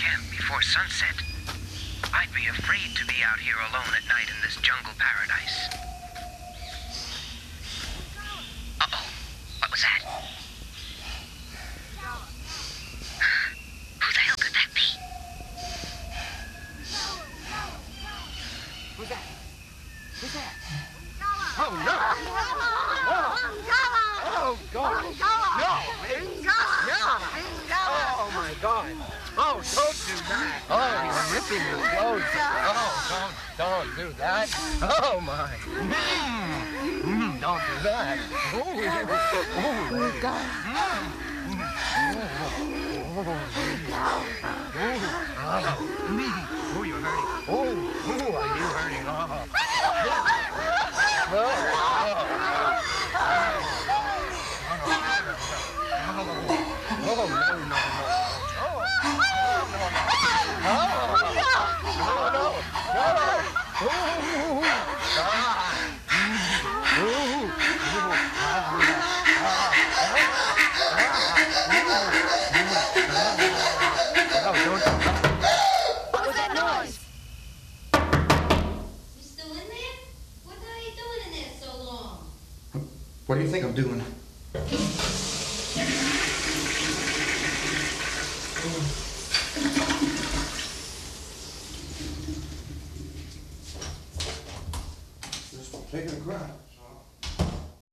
camp before sunset. I'd be afraid to be out here alone at night in this jungle paradise. Uh-oh. What was that? Who the hell could that be? Who's that? Who's that? Oh, no! Oh, God! No! Oh, my God! Oh, don't do that! Oh, you're ripping your clothes! Oh, don't do that! Oh, my! Don't do that! Oh, God! Oh, you're hurting! Oh, are you hurting? What was that noise? You still in there? What the hell are you doing in there so long? What do you think I'm doing?